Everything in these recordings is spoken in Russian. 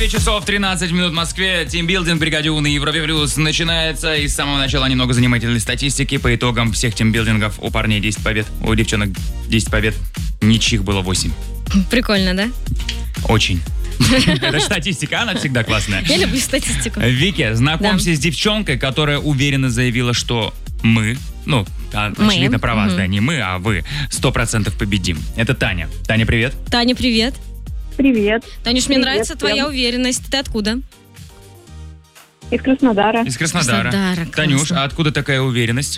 9 часов 13 минут в Москве. Тимбилдинг бригаде У на Европе Плюс начинается. И с самого начала немного занимательной статистики. По итогам всех тимбилдингов у парней 10 побед, у девчонок 10 побед. Ничьих было 8. Прикольно, да? Очень. Это статистика, она всегда классная. Я люблю статистику. Вики, знакомься с девчонкой, которая уверенно заявила, что мы, очевидно про вас, да, не мы, а вы, 100% победим. Это Таня. Таня, привет. Таня, привет. Привет. Танюш, мне Привет, нравится твоя всем. уверенность. Ты откуда? Из Краснодара. Из Краснодара. Краснодара, Танюш, классно. а откуда такая уверенность?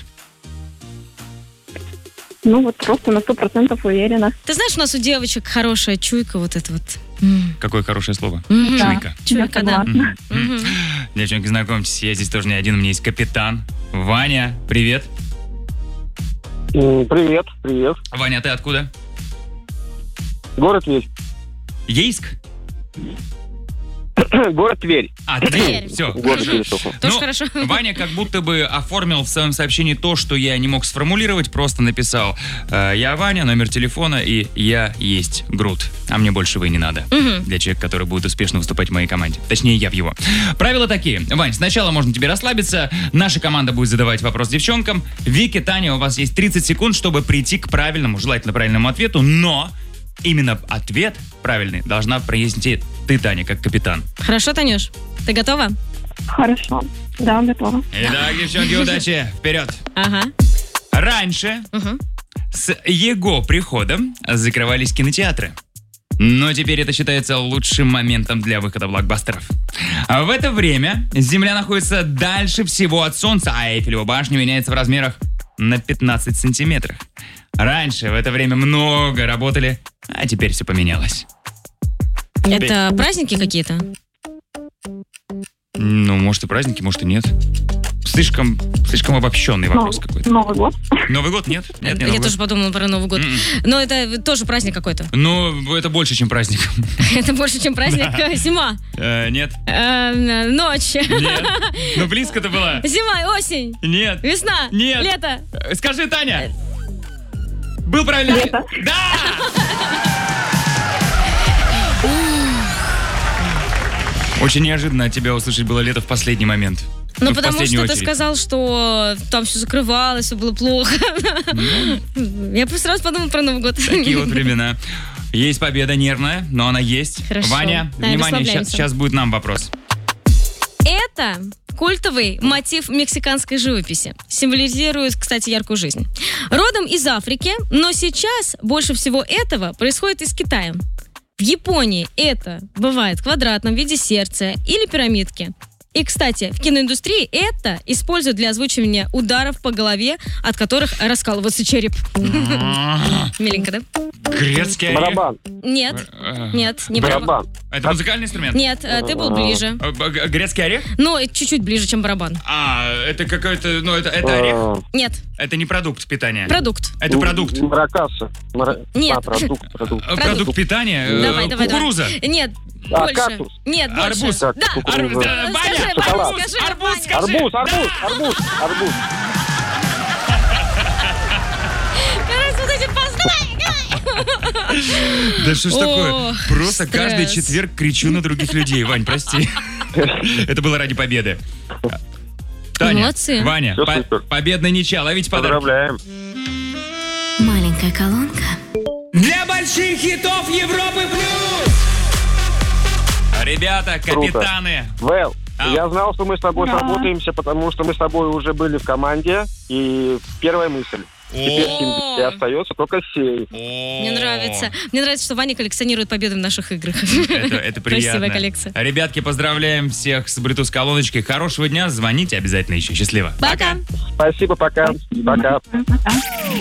Ну вот просто на 100% уверена. Ты знаешь, у нас у девочек хорошая чуйка вот это вот. Какое хорошее слово. Мгм. Чуйка. Чуйка, да. Согласна. Мгм. Девчонки, знакомьтесь, я здесь тоже не один, у меня есть капитан. Ваня, привет. Привет, привет. Ваня, ты откуда? Город Тверь. Ейск? Город Тверь. Тверь. Все. Город Тверь только. Тоже хорошо. Ваня как будто бы оформил в своем сообщении то, что я не мог сформулировать, просто написал: я Ваня, номер телефона, и я есть Грут. А мне большего и не надо. Для человека, который будет успешно выступать в моей команде. Точнее, я в его. Правила такие. Вань, сначала можно тебе расслабиться. Наша команда будет задавать вопрос девчонкам. Вики, Таня, у вас есть 30 секунд, чтобы прийти к правильному, желательно правильному ответу, но именно ответ правильный должна произнести ты, Таня, как капитан. Хорошо, Танюш? Ты готова? Хорошо. Да, готова. Итак, девчонки, удачи. Вперед. Ага. Раньше с его приходом закрывались кинотеатры. Но теперь это считается лучшим моментом для выхода блокбастеров. А в это время Земля находится дальше всего от Солнца, а Эйфелева башня меняется в размерах на 15 сантиметров. Раньше в это время много работали, а теперь все поменялось. Это праздники какие-то? Ну, может и праздники, может и нет. Слишком обобщенный вопрос какой-то. Новый год. Новый год? Нет? Нет, не Я Новый тоже год. подумала про Новый год. Но это тоже праздник какой-то. Ну, это больше, чем праздник. Это больше, чем праздник. Зима. Нет. Ночь. Нет. Ну, близко-то была. Зима, осень. Нет. Весна. Нет. Лето. Скажи, Таня. Был правильный ответ? Лето. Да! Очень неожиданно от тебя услышать было лето в последний момент. Ну, в потому последнюю что ты очередь. сказал, что там все закрывалось, все было плохо. Я просто сразу подумала про Новый год. Такие вот времена. Есть победа нервная, но она есть. Хорошо. Ваня, Да, внимание, расслабляемся. сейчас будет нам вопрос. Это культовый мотив мексиканской живописи. Символизирует, кстати, яркую жизнь. Родом из Африки, но сейчас больше всего этого происходит из Китая. В Японии это бывает в квадратном виде сердца или пирамидки. И, кстати, в киноиндустрии это используют для озвучивания ударов по голове, от которых раскалывается череп. Миленько, да? Грецкий орех. Барабан. Нет, нет, не барабан. Барабан. Это музыкальный инструмент? Нет, ты был ближе. Грецкий орех? Ну, чуть-чуть ближе, чем барабан. Это какой-то, это орех? Нет, Это не продукт питания? продукт. Это продукт? Маракасы. Нет. Продукт питания? Давай. Кукуруза? Нет, А, больше. кактус. Нет, больше. Арбуз. Да. Арбуз. Скажи, Ваня, Ваня, скажи, арбуз, Ваня. скажи. Арбуз. Короче, вот эти познания. Да что ж такое? О, Просто стресс. каждый четверг кричу на других людей. Вань, прости. Это было ради победы. Таня, Молодцы. Ваня, Всё супер. победная ничья. Ловите подарок. Поздравляем. Маленькая колонка. Для больших хитов Европы плюс! Ребята, капитаны. Вэл, Ау. я знал, что мы с тобой Да. сработаемся, потому что мы с тобой уже были в команде. И первая мысль. Теперь О. и остается только сей. Мне нравится. Мне нравится, что Ваня коллекционирует победы в наших играх. Это приятно. Красивая коллекция. Ребятки, поздравляем всех с Bluetooth-колоночкой. Хорошего дня, звоните обязательно еще. Счастливо. Пока. Спасибо, пока. Пока. Пока.